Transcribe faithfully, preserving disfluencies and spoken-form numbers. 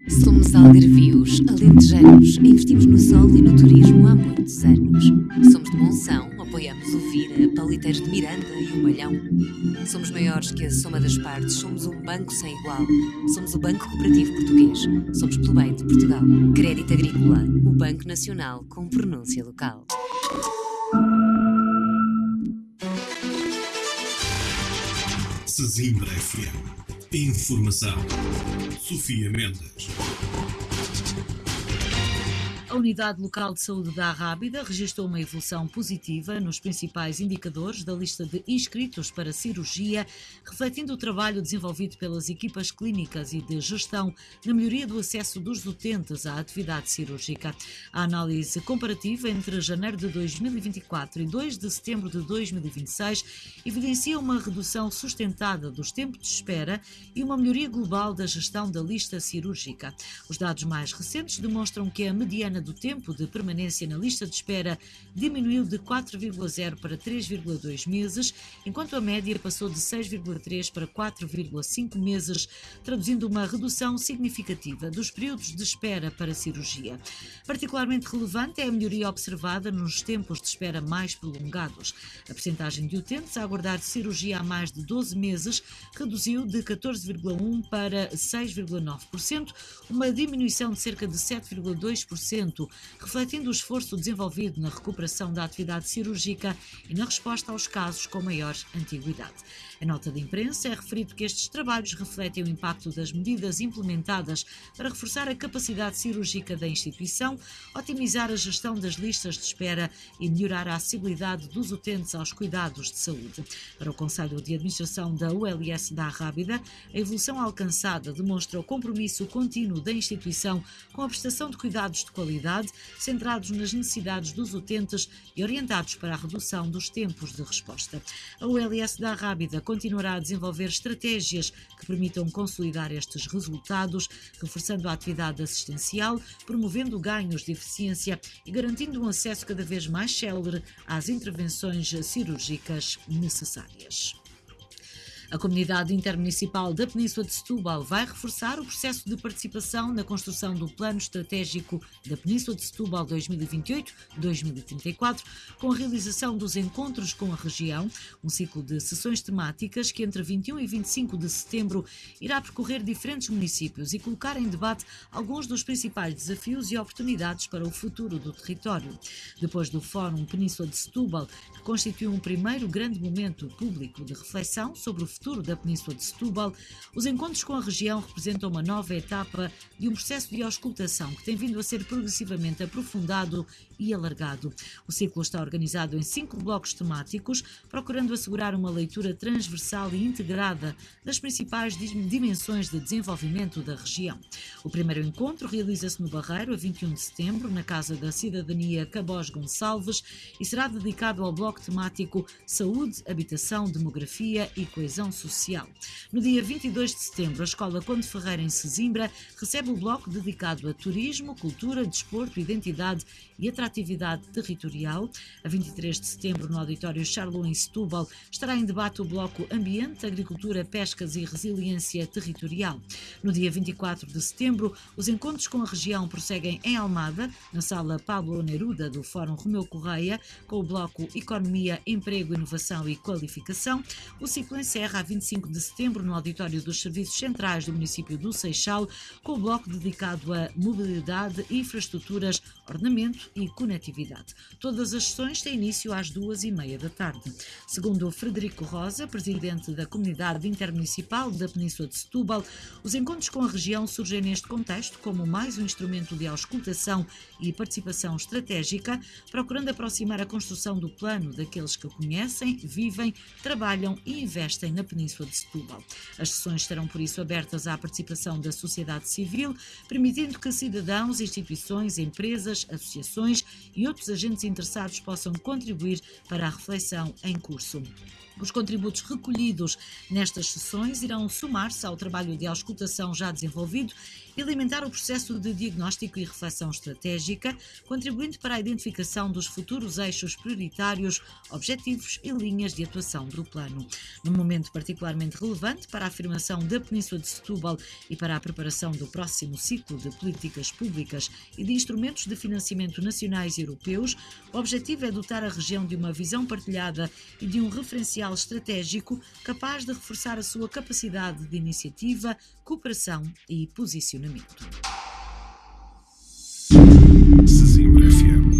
Somos algarvios, alentejanos, investimos no sol e no turismo há muitos anos. Somos de Monção, apoiamos o Vira, Paliteiros de Miranda e o Malhão. Somos maiores que a soma das partes, somos um banco sem igual. Somos o Banco Cooperativo Português, somos pelo bem de Portugal. Crédito Agrícola, o Banco Nacional com pronúncia local. Sesimbra F M. Informação. Sofia Mendes. A Unidade Local de Saúde da Arrábida registrou uma evolução positiva nos principais indicadores da lista de inscritos para cirurgia, refletindo o trabalho desenvolvido pelas equipas clínicas e de gestão na melhoria do acesso dos utentes à atividade cirúrgica. A análise comparativa entre janeiro de dois mil e vinte e quatro e dois de setembro de dois mil e vinte e seis evidencia uma redução sustentada dos tempos de espera e uma melhoria global da gestão da lista cirúrgica. Os dados mais recentes demonstram que a mediana do tempo de permanência na lista de espera diminuiu de quatro vírgula zero para três vírgula dois meses, enquanto a média passou de seis vírgula três para quatro vírgula cinco meses, traduzindo uma redução significativa dos períodos de espera para cirurgia. Particularmente relevante é a melhoria observada nos tempos de espera mais prolongados. A percentagem de utentes a aguardar cirurgia há mais de doze meses reduziu de catorze vírgula um por cento para seis vírgula nove por cento, uma diminuição de cerca de sete vírgula dois por cento, refletindo o esforço desenvolvido na recuperação da atividade cirúrgica e na resposta aos casos com maior antiguidade. A nota de imprensa é referido que estes trabalhos refletem o impacto das medidas implementadas para reforçar a capacidade cirúrgica da instituição, otimizar a gestão das listas de espera e melhorar a acessibilidade dos utentes aos cuidados de saúde. Para o Conselho de Administração da U L S da Arrábida, a evolução alcançada demonstra o compromisso contínuo da instituição com a prestação de cuidados de qualidade, centrados nas necessidades dos utentes e orientados para a redução dos tempos de resposta. A U L S da Arrábida continuará a desenvolver estratégias que permitam consolidar estes resultados, reforçando a atividade assistencial, promovendo ganhos de eficiência e garantindo um acesso cada vez mais célere às intervenções cirúrgicas necessárias. A Comunidade Intermunicipal da Península de Setúbal vai reforçar o processo de participação na construção do Plano Estratégico da Península de Setúbal dois mil e vinte e oito a dois mil e trinta e quatro, com a realização dos encontros com a região, um ciclo de sessões temáticas que entre vinte e um e vinte e cinco de setembro irá percorrer diferentes municípios e colocar em debate alguns dos principais desafios e oportunidades para o futuro do território. Depois do Fórum Península de Setúbal, que constitui um primeiro grande momento público de reflexão sobre o futuro da Península de Setúbal, os encontros com a região representam uma nova etapa de um processo de auscultação que tem vindo a ser progressivamente aprofundado e alargado. O ciclo está organizado em cinco blocos temáticos, procurando assegurar uma leitura transversal e integrada das principais dimensões de desenvolvimento da região. O primeiro encontro realiza-se no Barreiro, a vinte e um de setembro, na Casa da Cidadania Cabós Gonçalves, e será dedicado ao bloco temático Saúde, Habitação, Demografia e Coesão Social. No dia vinte e dois de setembro, a Escola Conde Ferreira, em Sesimbra, recebe o bloco dedicado a turismo, cultura, desporto, identidade e atratividade territorial. A vinte e três de setembro, no Auditório Charlot, em Setúbal, estará em debate o bloco Ambiente, Agricultura, Pescas e Resiliência Territorial. No dia vinte e quatro de setembro, os encontros com a região prosseguem em Almada, na Sala Pablo Neruda do Fórum Romeu Correia, com o bloco Economia, Emprego, Inovação e Qualificação. O ciclo encerra a vinte e cinco de setembro no Auditório dos Serviços Centrais do município do Seixal, com o bloco dedicado a mobilidade, infraestruturas, ordenamento e conectividade. Todas as sessões têm início às duas e meia da tarde. Segundo o Frederico Rosa, presidente da Comunidade Intermunicipal da Península de Setúbal, os encontros com a região surgem neste contexto como mais um instrumento de auscultação e participação estratégica, procurando aproximar a construção do plano daqueles que conhecem, vivem, trabalham e investem na Península de Setúbal. As sessões estarão, por isso, abertas à participação da sociedade civil, permitindo que cidadãos, instituições, empresas, associações e outros agentes interessados possam contribuir para a reflexão em curso. Os contributos recolhidos nestas sessões irão somar-se ao trabalho de auscultação já desenvolvido e alimentar o processo de diagnóstico e reflexão estratégica, contribuindo para a identificação dos futuros eixos prioritários, objetivos e linhas de atuação do plano. Num momento particularmente relevante para a afirmação da Península de Setúbal e para a preparação do próximo ciclo de políticas públicas e de instrumentos de financiamento nacionais e europeus, o objetivo é dotar a região de uma visão partilhada e de um referencial estratégico capaz de reforçar a sua capacidade de iniciativa, cooperação e posicionamento.